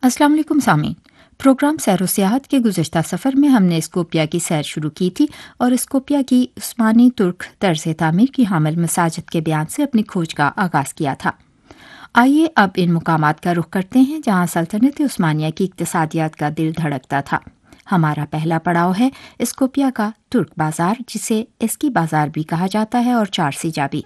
अस्सलाम वालेकुम सामीन। प्रोग्राम सैर व सियाहत के गुज़श्ता सफ़र में हमने स्कोपिया की सैर शुरू की थी और स्कोपिया की उस्मानी तुर्क तर्ज तामीर की हामिल मसाजिद के बयान से अपनी खोज का आगाज़ किया था। आइए अब इन मुकामात का रुख करते हैं जहाँ सल्तनत उस्मानिया की इक्तिसादियात का दिल धड़कता था। हमारा पहला पड़ाव है स्कोपिया का तुर्क बाज़ार, जिसे एस्की बाज़ार भी कहा जाता है, और चारसीजा भी।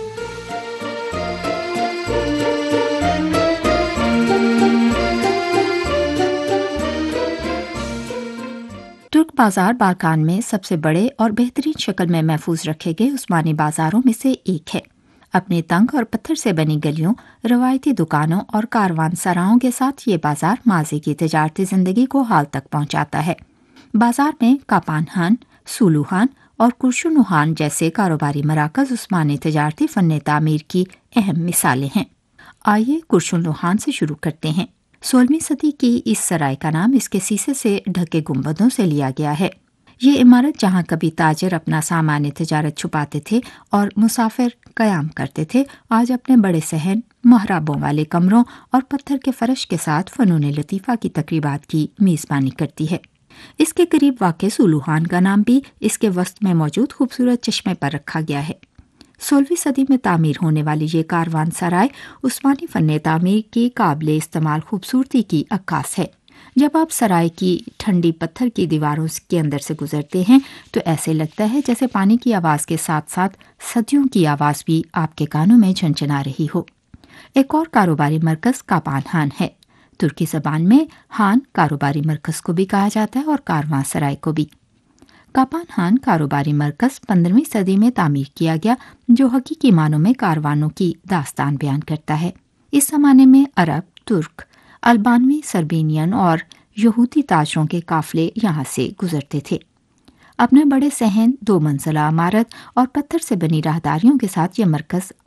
तुर्क बाज़ार बारकान में सबसे बड़े और बेहतरीन शक्ल में महफूज रखे गए उस्मानी बाज़ारों में से एक है। अपने तंग और पत्थर से बनी गलियों, रवायती दुकानों और कारवान सराहों के साथ ये बाज़ार माजी की तिजारती ज़िंदगी को हाल तक पहुँचाता है। बाज़ार में कापानहान, सूलूहान और कुर्शुनुहान जैसे कारोबारी मराकज़ उस्मानी तिजारती फ़न तामीर की अहम मिसालें हैं। आइए कुर्शुनुहान से शुरू करते हैं। 16वीं सदी की इस सराय का नाम इसके शीशे से ढके गुंबदों से लिया गया है। ये इमारत जहाँ कभी ताजर अपना सामान्य तिजारत छुपाते थे और मुसाफिर कयाम करते थे, आज अपने बड़े सहन, महराबों वाले कमरों और पत्थर के फर्श के साथ फ़नून लतीफ़ा की तकरीबात की मेज़बानी करती है। इसके करीब वाक़े सुलूहान का नाम भी इसके वस्त में मौजूद खूबसूरत चश्मे पर रखा गया है। 16वीं सदी में तामीर होने वाली ये कारवान सराय उस्मानी फ़न तामीर की काबिल इस्तेमाल खूबसूरती की अक्कास है। जब आप सराय की ठंडी पत्थर की दीवारों के अंदर से गुजरते हैं तो ऐसे लगता है जैसे पानी की आवाज़ के साथ साथ सदियों की आवाज़ भी आपके कानों में झनझना रही हो। एक और कारोबारी मरकज़ कापानहान है। तुर्की ज़बान में हान कारोबारी मरकज़ को भी कहा जाता है और कारवां सराय को भी। कापानहान कारोबारी मरकज़ 15वीं सदी में तामीर किया गया, जो हकीकी मानों में कारवानों की दास्तान बयान करता है। इस ज़माने में अरब, तुर्क, अल्बानवी, सर्बियन और यहूदी ताजरों के काफ़िले यहाँ से गुजरते थे। अपने बड़े सहन, 2 मंजिला इमारत और पत्थर से बनी राहदारियों के साथ ये मरकज़